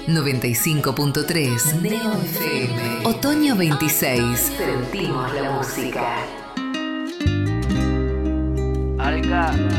95.3 Neo FM. Otoño 26. Sentimos la música. Alga.